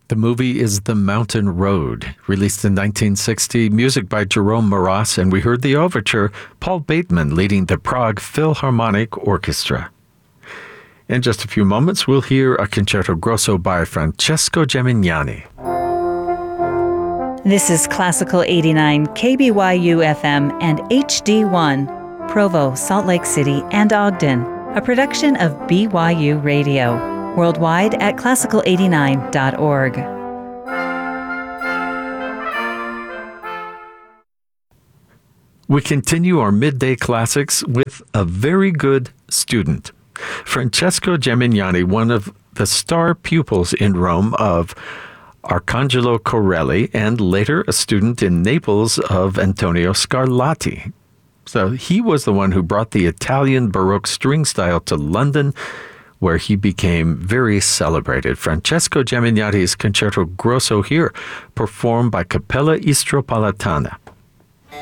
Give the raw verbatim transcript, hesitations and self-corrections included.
The movie is The Mountain Road, released in nineteen sixty, music by Jerome Maras, and we heard the overture, Paul Bateman leading the Prague Philharmonic Orchestra. In just a few moments, we'll hear a concerto grosso by Francesco Gemignani. This is Classical eighty-nine, K B Y U F M and H D one, Provo, Salt Lake City, and Ogden, a production of B Y U Radio. Worldwide at classical eighty-nine dot org. We continue our midday classics with a very good student. Francesco Gemignani, one of the star pupils in Rome of Arcangelo Corelli, and later a student in Naples of Antonio Scarlatti. So he was the one who brought the Italian Baroque string style to London, where he became very celebrated. Francesco Gemignani's Concerto Grosso here, performed by Cappella Istropalatana.